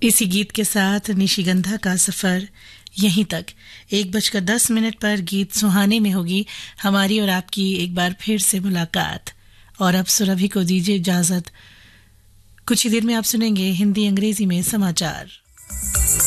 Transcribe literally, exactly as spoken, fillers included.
इसी गीत के साथ निशिगंधा का सफर यहीं तक। एक बजकर दस मिनट पर गीत सुहाने में होगी हमारी और आपकी एक बार फिर से मुलाकात। और अब सुरभि को दीजिए इजाजत। कुछ ही देर में आप सुनेंगे हिंदी अंग्रेजी में समाचार।